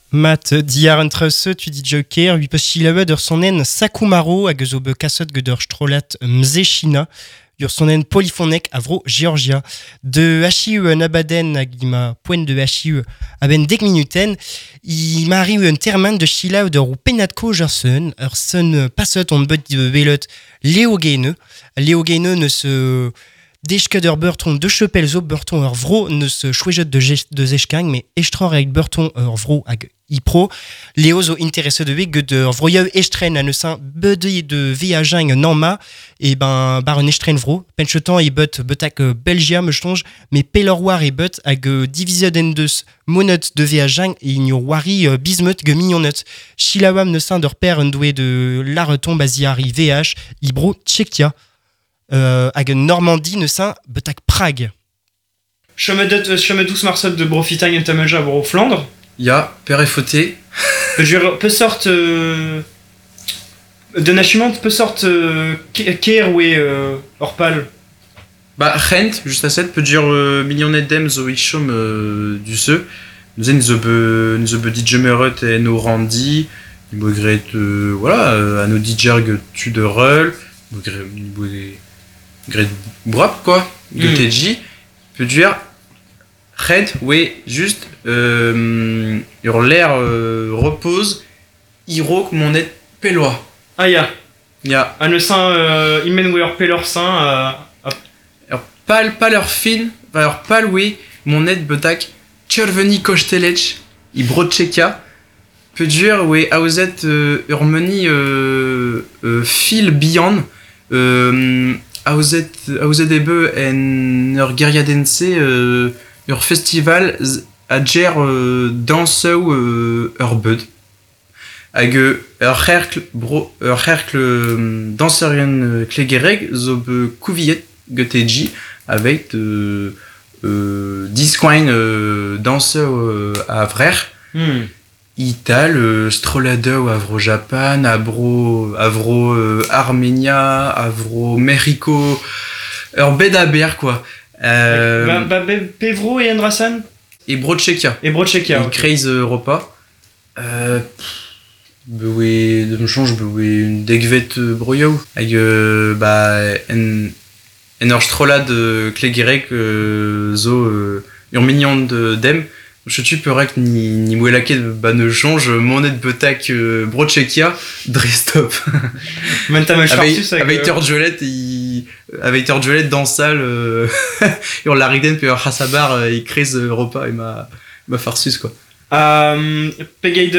Matt diar entre tu dis Joker, lui possible de son en Sakumaro, hag zo be kasot geder strolat mzechina, ur son en polyphonek avro Georgia. De HIU un abaden hag ima poen de HIU a ben 10 minuten, i mari un terman de chila ou de rou penatko ur son pasot on bet de velot Leo Gaine ne se... Dechket ur beurton de chepel zo beurton ur vro ne se chouejet de zechkang, mais estror avec beurton ur vro hag ipro, Leo zo interesse de veg ur vroyeu estren a neusin bede de viajing nanma, et ben bar un estren vro, penchetan e betak Belgia me chtonge, mais pelorwar e bet hag divizet en deus monot de viajing et ignor wari bismet ge mignonnet. Chilawam neusin d'ur père un doué de lareton baziari VH, ibro tchektia. Hag Normandie neusin betak Prague. Chemin douce Marcel de Brofitang et Tamelja bro Flandre. Ya, père et fauté. Peu sorte de Nachiment, peu sorte Keir ou Orpal. Bah, Rent, juste à 7, peut dire millionnet d'em zo ichom du se. Nous en zo be dijemeret et no randi. Nous gret, voilà, à nos dijerg tu de reul. Nous gret brap, quoi. De teji. Peut dire Red, oui, juste, sur l'air repose, Hiro, mon net pelois. Ah, ya. Ya. Un le sein, imen ou pelor sein, Alors, pas leur fin, alors, pas oui, mon net betak, Tcherveni Kostelech, Ibrotcheka, peut dire, oui, auzet, urmeni, fil bihan, auzet ebe en urgeriadense, ur festival a ger danseu ur bud. Hag ur herkle danserien klegereg zo be kouviet goteji avec discoin danseu a vrer. Ital, Stroladeu, Avro Japan, Avro Armenia, Avro Mexico, ur bedaber quoi. Pevro et Andrasan Et Brotcheka. Et Brotcheka. Et Craze Europa. Bewe de me change bewe une degvet broyou. Hag en ur strolad klegirek zo ur mignon de dem. Je suis perek ni mouelaket ba ne change monet betak Brotcheka drestop. Avec Turgelet avec Turgelet dans salle ur lariden puis ur hasabar et Craze Europa et ma farsus quoi. Pegay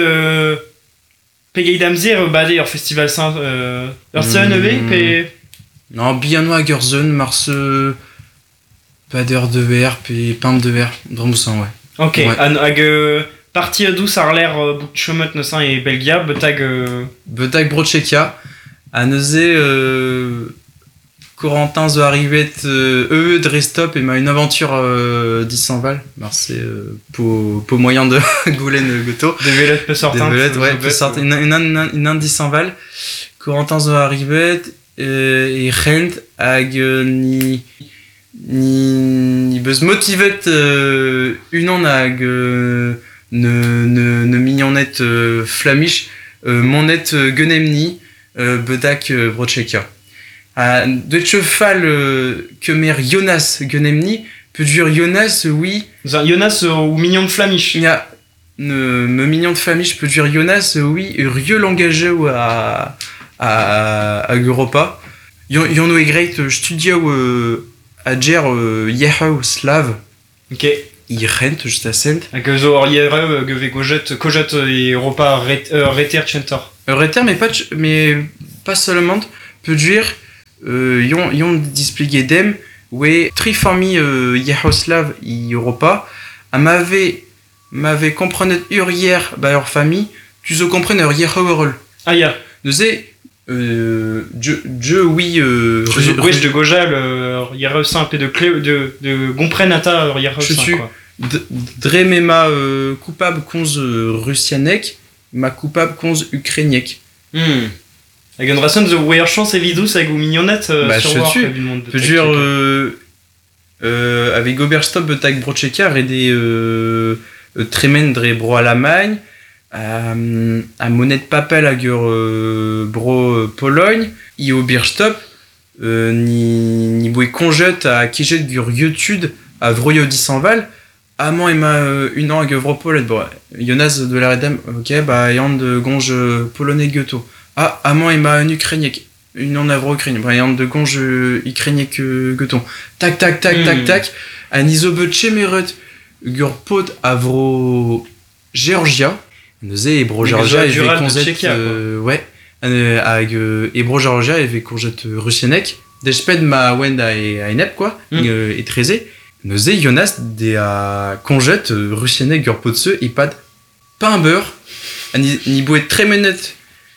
d'Amzir badé ur festival saint ur seun pe non bien no hag ur zeun mars bader de verre puis pimpe de verre dromousan ouais. Ok, ouais. Hag partie douce ar l'air bout chomot neusin et Belgia, betag Brotcheka, a neuze Corentin zo arrivet drestop et ma une aventure 10 val, c'est po moyen de goulen goto. Des vélettes peut sortir. Des vélettes, ouais, peut sortir. Une 10 val, Corentin zo arrivet et Rent hag ni beuz motivet unan hag ne mignonnet flamiche monet guenemni bedak Brotcheka. De cheval que mer Jonas guenemni peut dire Jonas oui. Jonas ou mignon de flamiche. Il y a me mignon de flamiche peut dire Jonas oui rieux langagé à Europa. Yon no great studio Adjer Yahoo Slav. Ok. Il rent juste à cent. Hag zo or yere geve kojet et Europa reter tchentor. Reter mais pas seulement peut dire yon display dem ouais tri famille Yahoo Slav et Europa a m'avait comprenait hier bah leur famille tu zo comprenne Yahoo rôle. Ah ya. Nous je oui wesh de Gojal yere simple de clé de gomprenata yere simple quoi. Dremema coupable konz russianek ma coupable konz ukrainiek. Hag un rason zo weir chance et vidous hag ou mignonnette sur war du monde. Peut dire avec Oberstop betak Brotcheka et des tremen dre bro à l'Allemagne à Monet Papel hag bro Pologne, io Birstop, ni boe conjet à kijet gur YouTube à vroyo disanval, amant ema une an hag vro Pologne, bon, Jonas de la Redem, ok, bah, yand de gonge polonais gueto. Ah, amant ema un ukrainiek, une an à vro ukrainien, bah, yand de gonge ukrainiek gueton. Tac, tac, tac, tac, tac, an isobe tchemeret gur pot à vro Georgia, neuze ebro Georgia Mais eve konzet Tchéquia, ouais hag ebro Georgia eve konzet russienek desped ma wenda e enep quoi et treze neuze Jonas de a konzet russienek gur potse e pad pas un beurre ni bouet très menet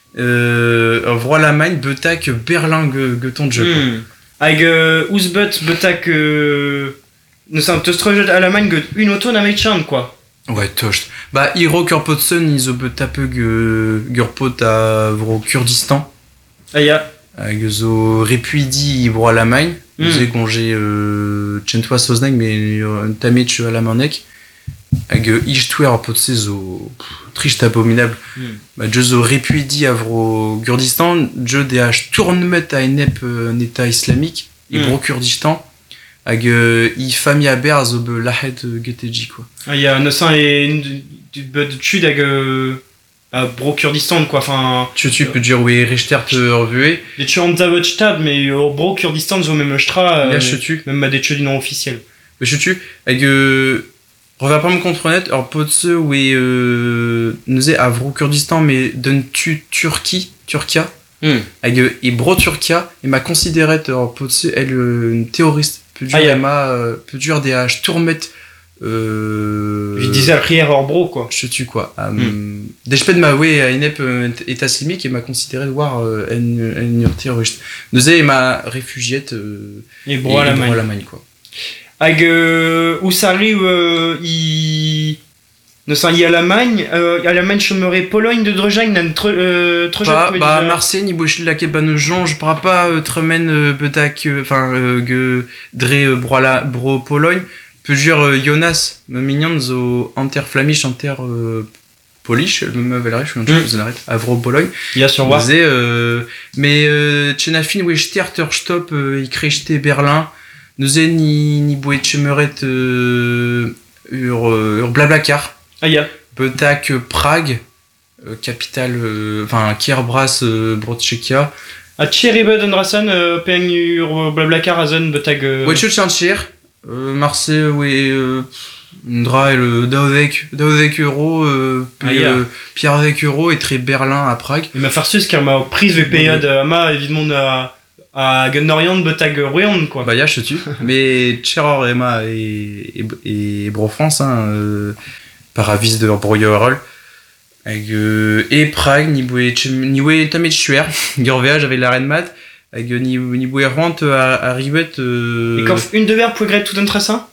vro l'Allemagne betak Berlin geton de jeu Hag ouzbet betak nous sommes tous trojet à l'Allemagne une auto na meitchan quoi. ouais tocht bah iro gur potse ni zo betape gur pot à vro Kurdistan Aya. hag zo repuidi bro à l'Allemagne neuze gongé tchentoa sozneg mais tamet à la manek hag ichtouer potse zo triste abominable bah je zo repuidi à vro Kurdistan je DH tournemet à enep un état islamique et bro Kurdistan hag i famille à ber zo be lahet geteji quoi Aya, neusan et du tud hag à bro Kurdistan quoi, enfin. tu peux dire oui richter te revuer Des tueurs en zavot stab, mais au bro Kurdistan zo même stra, là je tue même à des tueurs non officiels. mais je tue hag reva pas me contre-net alors potse oui nous est à vro Kurdistan mais d'un tu Turquia hag et bro Turquia et m'a considéré alors potse elle une terroriste peut dire des H tourmet Je disais à prière hors bro quoi. je tue quoi desped ma ouais à enep état islamique et m'a considéré de voir une terroriste nous est ma réfugiette Et bro à l'Allemagne quoi Hag Oussari i neusan i Allemagne chemerait Pologne de Drejang nan trojet bah Marseille ni bochil la kebane Jean je pourra pas tremen betak enfin dre bro Pologne peut dire Jonas me mignon zo interflamish inter polish me mevelrech je vous arrête à vro Pologne il y a sur voir mais tchenafin we starter stop i krechte Berlin nous est ni boe chemeret ur Blablacar Aya. betak Prague capitale enfin Kierbras Brotcheka A Tcheribed Andrasan peng ur Blablacar a zon betag ouais tu chantier Marseille ouais ndra le daoudek euro Pierre avec euro et très Berlin à Prague il m'a farsus car ma prise de période ama évidemment à Gunorian betag Ruand quoi. bah ya je tue mais Tcheror Emma et Bro France hein par avis de Broyerol et Prague ni boe tamet chuer Gorvéage avec la reine mat avec ni boe rent à Ribet Et quand une de verre progrès tout d'un trassin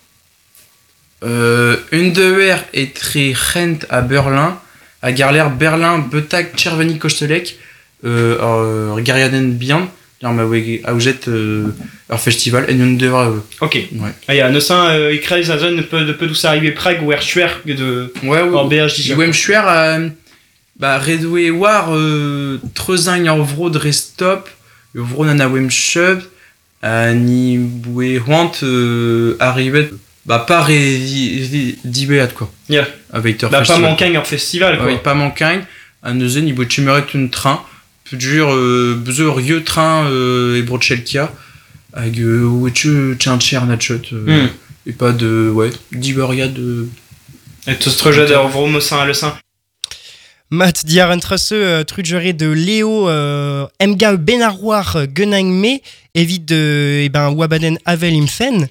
une de verre est très rent à Berlin à Garler Berlin betak Tcherveni Kostelek Gariaden bien genre ma wege aujet leur festival et une de verre ok ouais Aya neusan il crée sa zone peu d'où ça arriver Prague ou Erchuer de ouais hors BH déjà ouais chuer bah redoué war trezin en vro de restop vro nana wem chub ni boué huant arrivet bah pas dibéat quoi yeah avec leur bah festival pas manquant hors festival quoi ouais pas manquant un neuze ni bout chimeret un train peut dire besoin rieux train et brochelkia avec ouais tu tiens cher nachot et pas de ouais diberia de et tout ce projet de vro mosin à le sein Matt diar entre trudgeré de Léo Mga Benaroir Gunangme évite de Wabaden Avel Imfen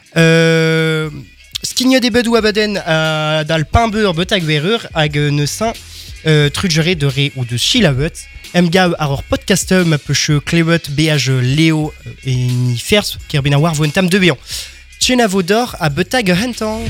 Skigne des bed Wabaden dal Pimbeur Betag Verreur hag neusin trudgeré de Ré ou de Chilabut Mga aror podcaster ma peche Clebut BH Léo et ni Fers Kerbenawar Vontam de Béon Tchenavo d'or à Betag Hentan